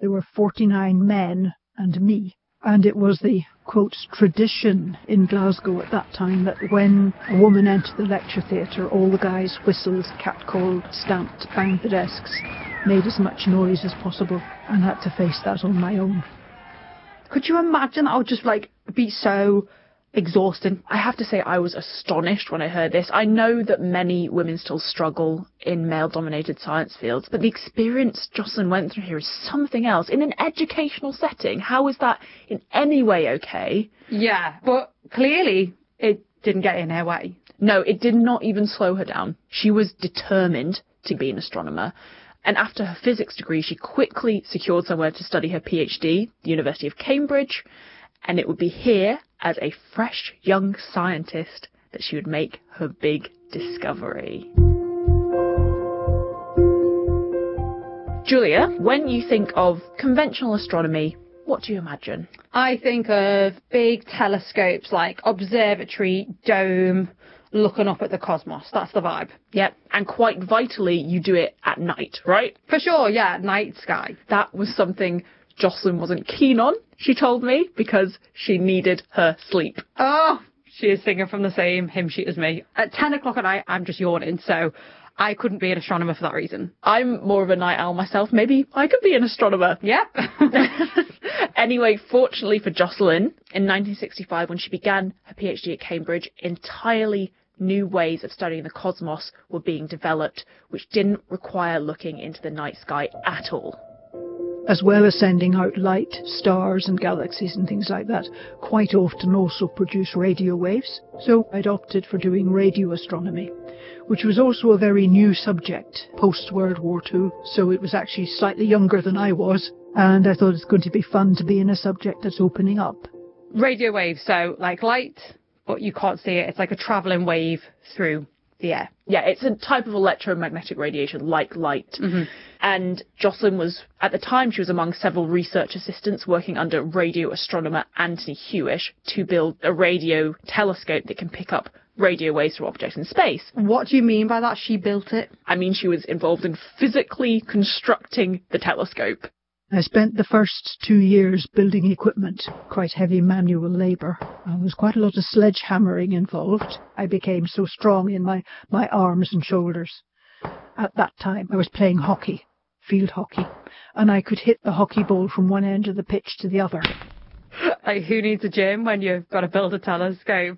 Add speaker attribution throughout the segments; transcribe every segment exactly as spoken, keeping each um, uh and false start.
Speaker 1: There were forty-nine men and me. And it was the, quote, tradition in Glasgow at that time that when a woman entered the lecture theatre, all the guys whistled, catcalled, stamped, banged the desks, made as much noise as possible, and had to face that on my own.
Speaker 2: Could you imagine? That would just, like, be so exhausting. I have to say I was astonished when I heard this. I know that many women still struggle in male-dominated science fields, but the experience Jocelyn went through here is something else. In an educational setting, how is that in any way okay?
Speaker 3: Yeah, but clearly it didn't get in her way.
Speaker 2: No, it did not even slow her down. She was determined to be an astronomer. And after her physics degree, she quickly secured somewhere to study her PhD, the University of Cambridge, and it would be here, as a fresh young scientist, that she would make her big discovery. Julia, when you think of conventional astronomy, what do you imagine?
Speaker 3: I think of big telescopes like observatory, dome, looking up at the cosmos. That's the vibe.
Speaker 2: Yep, and quite vitally, you do it at night, right?
Speaker 3: For sure, yeah, night sky.
Speaker 2: That was something Jocelyn wasn't keen on, she told me, because she needed her sleep.
Speaker 3: Oh, she is singing from the same hymn sheet as me. At ten o'clock at night, I'm just yawning, so I couldn't be an astronomer for that reason.
Speaker 2: I'm more of a night owl myself. Maybe I could be an astronomer.
Speaker 3: Yep.
Speaker 2: Anyway, fortunately for Jocelyn, in nineteen sixty-five, when she began her PhD at Cambridge, entirely new ways of studying the cosmos were being developed, which didn't require looking into the night sky at all.
Speaker 1: As well as sending out light, stars and galaxies and things like that, quite often also produce radio waves. So I'd opted for doing radio astronomy, which was also a very new subject post-World War Two. So it was actually slightly younger than I was, and I thought it's going to be fun to be in a subject that's opening up.
Speaker 3: Radio waves, so like light, but you can't see it. It's like a travelling wave through the air.
Speaker 2: Yeah, it's a type of electromagnetic radiation like light.
Speaker 3: Mm-hmm.
Speaker 2: And Jocelyn was, at the time, she was among several research assistants working under radio astronomer Anthony Hewish to build a radio telescope that can pick up radio waves from objects in space.
Speaker 3: What do you mean by that? She built it?
Speaker 2: I mean, she was involved in physically constructing the telescope.
Speaker 1: I spent the first two years building equipment, quite heavy manual labour. There was quite a lot of sledgehammering involved. I became so strong in my, my arms and shoulders. At that time, I was playing hockey, field hockey, and I could hit the hockey ball from one end of the pitch to the other.
Speaker 3: Like, who needs a gym when you've got to build a telescope?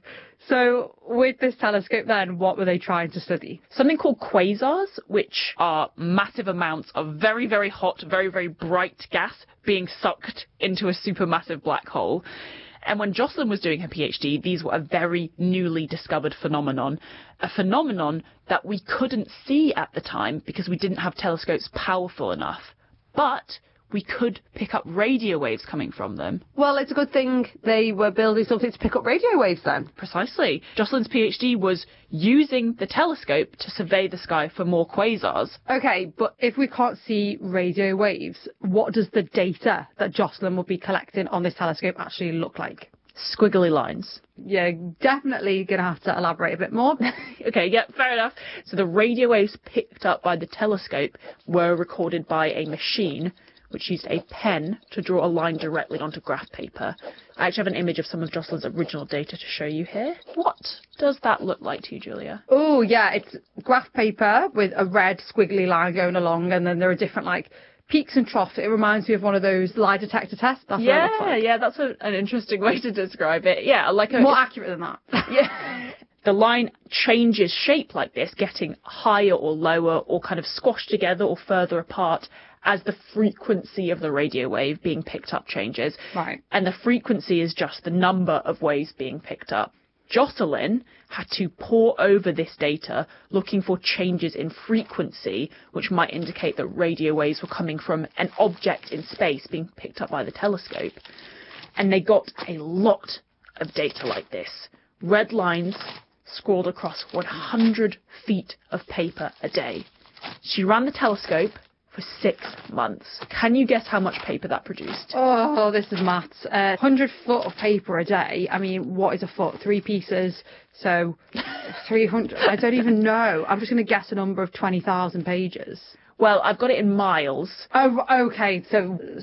Speaker 3: So with this telescope then, what were they trying to study?
Speaker 2: Something called quasars, which are massive amounts of very, very hot, very, very bright gas being sucked into a supermassive black hole. And when Jocelyn was doing her PhD, these were a very newly discovered phenomenon, a phenomenon that we couldn't see at the time because we didn't have telescopes powerful enough. But we could pick up radio waves coming from them.
Speaker 3: Well, it's a good thing they were building something to pick up radio waves then.
Speaker 2: Precisely. Jocelyn's PhD was using the telescope to survey the sky for more quasars.
Speaker 3: Okay, but if we can't see radio waves, what does the data that Jocelyn will be collecting on this telescope actually look like?
Speaker 2: Squiggly lines.
Speaker 3: Yeah, definitely going to have to elaborate a bit more.
Speaker 2: Okay, yeah, fair enough. So the radio waves picked up by the telescope were recorded by a machine which used a pen to draw a line directly onto graph paper. I actually have an image of some of Jocelyn's original data to show you here. What does that look like to you, Julia?
Speaker 3: Oh, yeah, it's graph paper with a red squiggly line going along, and then there are different, like, peaks and troughs. It reminds me of one of those lie detector tests. That's
Speaker 2: yeah,
Speaker 3: what it looks like.
Speaker 2: Yeah, that's a, an interesting way to describe it. Yeah, like a...
Speaker 3: More accurate than that.
Speaker 2: Yeah. The line changes shape like this, getting higher or lower or kind of squashed together or further apart as the frequency of the radio wave being picked up changes.
Speaker 3: Right.
Speaker 2: And the frequency is just the number of waves being picked up. Jocelyn had to pore over this data looking for changes in frequency, which might indicate that radio waves were coming from an object in space being picked up by the telescope. And they got a lot of data like this. Red lines scrawled across one hundred feet of paper a day. She ran the telescope for six months. Can you guess how much paper that produced?
Speaker 3: Oh, this is maths. Uh, one hundred foot of paper a day. I mean, what is a foot? Three pieces. So three hundred. I don't even know. I'm just going to guess a number of twenty thousand pages.
Speaker 2: Well, I've got it in miles.
Speaker 3: Oh, okay. So